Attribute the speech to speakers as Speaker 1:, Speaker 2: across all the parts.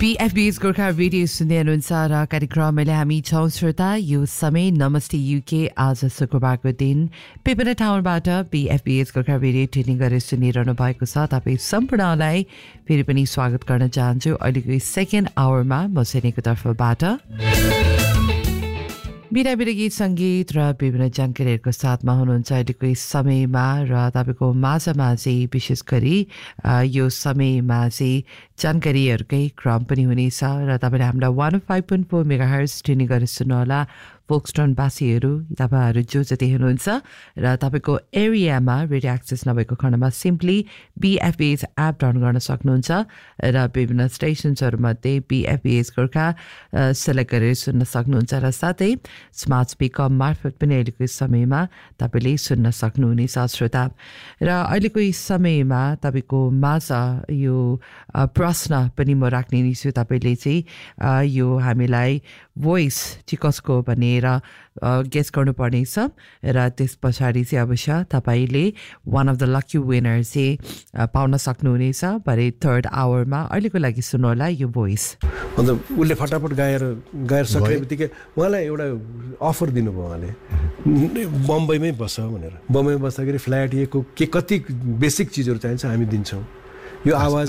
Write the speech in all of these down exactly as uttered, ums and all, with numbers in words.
Speaker 1: बीएफबीएस Gorkha radio सुन्दै हुनुहुन्छ र कार्यक्रमले हामी छौँ श्रोता यो समय नमस्ते युके आज शुक्रबारको दिन पेपरा टाउनबाट बीएफबीएस गोर्खा रेडियो ट्युनिङ गरेर सुनिरहनु भएको छ तपाईँ सम्पूर्णलाई फेरि पनि स्वागत गर्न चाहन्छु अहिलेको सेकेन्ड आवरमा म सेनेको तर्फबाट बिना बिना गीत सङ्गीत र विभिन्न जानकारीहरूको साथमा हुनुहुन्छ अहिलेको समयमा र तपाईँको माझमा चाहिँ विशेष गरी यो समयमा चाहिँ जानकारीहरूकै क्रम पनि हुनेछ र तपाईँले हामीलाई one five point four mega hertz tuning गरेर सुन्नुहोला फोक्सटोनवासीहरू तपाईँहरू जो जति हुनुहुन्छ र तपाईँको एरियामा रेडियो एक्सेस नभएको खण्डमा सिम्पली बीएफबीएस एप डाउन गर्न सक्नुहुन्छ र विभिन्न स्टेसन्सहरूमध्ये बीएफबीएस गोर्खा सेलेक्ट गरेर सुन्न सक्नुहुन्छ र साथै स्मार्ट स्पिकर मार्फत पनि अहिलेको समयमा तपाईँले सुन्न सक्नुहुनेछ श्रोता र अहिलेको समयमा तपाईँको माझ यो प्रश्न पनि म राख्ने नै छु तपाईँले चाहिँ यो हामीलाई भोइस चाहिँ कसको भनेर गेस गर्नुपर्नेछ र त्यस पछाडि चाहिँ अवश्य तपाईँले one of the lucky winner चाहिँ पाउन सक्नुहुनेछ भरे थर्ड आवरमा अहिलेको लागि सुन्नुहोला यो भोइस
Speaker 2: अन्त उसले फटाफट गाएर गाएर सक्ने बित्तिकै उहाँलाई एउटा अफर दिनुभयो उहाँले बम्बईमै बस्छ भनेर बम्बईमा बस्दाखेरि फ्ल्याटएको के कति बेसिक चिजहरू चाहिन्छ हामी दिन्छौँ यो आवाज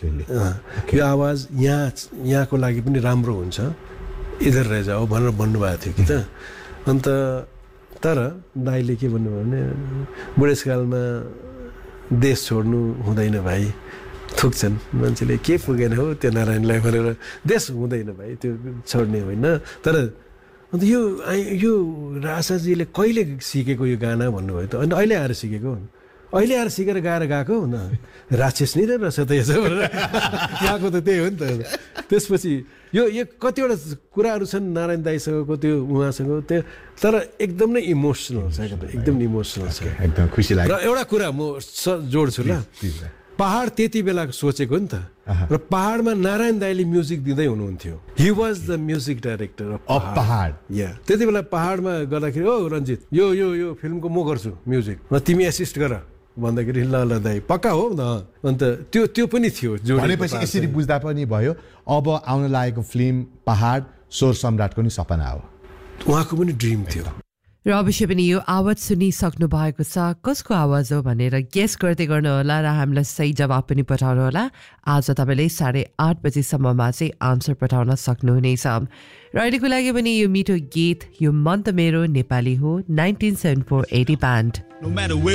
Speaker 2: यो आवाज यहाँ यहाँको लागि पनि राम्रो हुन्छ इधर रह जाओ भनेर भन्नुभएको थियो कि त अन्त तर दाइले के भन्नुभयो भने बुढेसकालमा देश छोड्नु हुँदैन भाइ थुक्छन् मान्छेले के पुगेन हो त्यो नारायणलाई भनेर देश हुँदैन भाइ त्यो छोड्ने होइन तर अन्त यो यो राजाजीले कहिले सिकेको यो गाना भन्नुभयो त अन्त अहिले आएर सिकेको अहिले आएर सिकेर गाएर गएको न राक्षस नै रहेछ त यसो यहाँको त त्यही हो नि त त्यसपछि यो यो कतिवटा कुराहरू छन् नारायण दाइसँगको त्यो उहाँसँग त्यो तर एकदम नै इमोसनल छ एकदम इमोसनल छ
Speaker 3: एकदम खुसी लाग्यो
Speaker 2: र एउटा कुरा म जोड्छु ल पहाड त्यति बेला सोचेको नि त र पहाडमा नारायण दाइले म्युजिक दिँदै हुनुहुन्थ्यो he was the music director of
Speaker 3: पहाड
Speaker 2: या त्यति बेला पहाडमा गर्दाखेरि ओ रञ्जित यो यो यो फिल्मको म गर्छु म्युजिक र तिमी एसिस्ट गर भन्दाखेरि ल ल दाइ पक्का हो न अन्त त्यो त्यो पनि थियो
Speaker 3: भनेपछि यसरी बुझ्दा पनि भयो अब आउन लागेको फिल्म पहाड स्वर सम्राटको नि सपना हो
Speaker 2: उहाँको पनि ड्रिम थियो
Speaker 1: र अवश्य पनि यो आवाज सुनिसक्नु भएको छ कसको आवाज हो भनेर गेस गर्दै गर्नुहोला र हामीलाई सही जवाब पनि पठाउनु होला आज तपाईँले साढे आठ बजीसम्ममा चाहिँ आन्सर पठाउन सक्नुहुनेछ र अहिलेको लागि पनि यो मिठो गीत यो मन त मेरो नेपाली हो nineteen seventy four eighty band